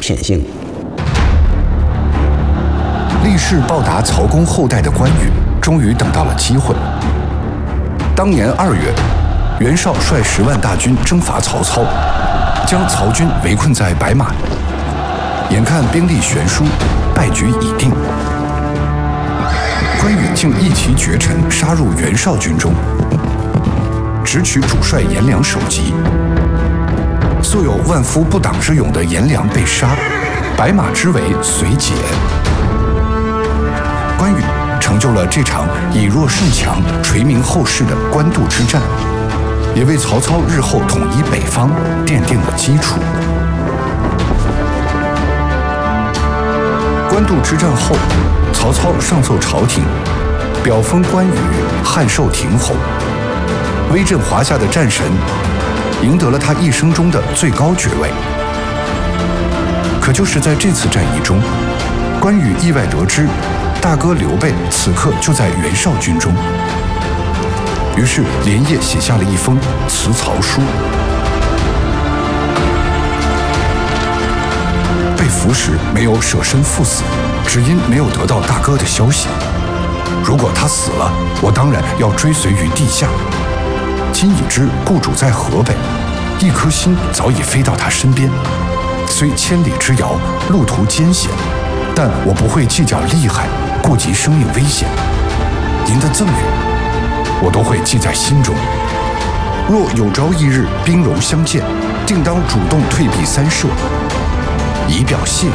品性。 立誓报答曹公后代的关羽，终于等到了机会。当年2月，袁绍率10万大军征伐曹操，将曹军围困在白马。眼看兵力悬殊，败局已定，关羽竟一骑绝尘杀入袁绍军中，直取主帅颜良首级。素有万夫不挡之勇的颜良被杀，白马之围随解。关羽成就了这场以弱胜强、垂名后世的官渡之战，也为曹操日后统一北方奠定了基础。官渡之战后，曹操上奏朝廷，表封关羽汉寿亭侯，威震华夏的战神，赢得了他一生中的最高爵位。可就是在这次战役中，关羽意外得知大哥刘备此刻就在袁绍军中，于是连夜写下了一封辞曹书。被俘时没有舍身赴死，只因没有得到大哥的消息。如果他死了，我当然要追随于地下。今已知故主在河北，一颗心早已飞到他身边。虽千里之遥，路途艰险，但我不会计较利害，顾及生命危险。您的赠与，我都会记在心中。若有朝一日兵戎相见，定当主动退避三舍，以表谢意。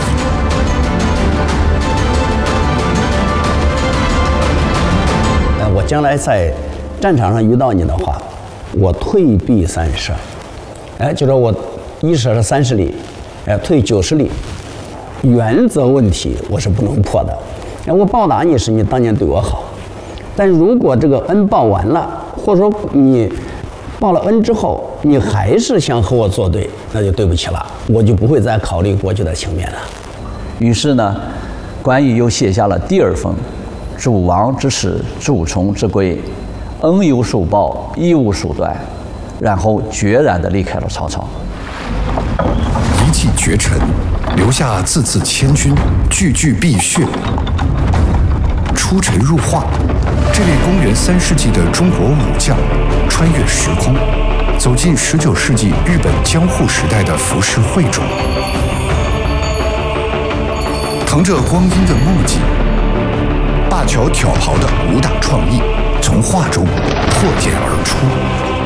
我将来在战场上遇到你的话，我退避三舍。就说我一舍是30里，退90里。原则问题我是不能破的。我报答你是你当年对我好，但如果这个恩报完了，或者说你报了恩之后，你还是想和我作对，那就对不起了，我就不会再考虑过去的情面了。 于是呢，关羽又写下了第2封：主王之使，主从之规，恩有所报，义无所断。然后决然地离开了曹操。 一骑绝尘，留下字字千军，句句碧血。出尘入化，这位公元3世纪的中国武将，穿越时空，走进19世纪日本江户时代的浮世绘中，腾着光阴的墨迹，灞桥挑豪的武打创意从画中破茧而出。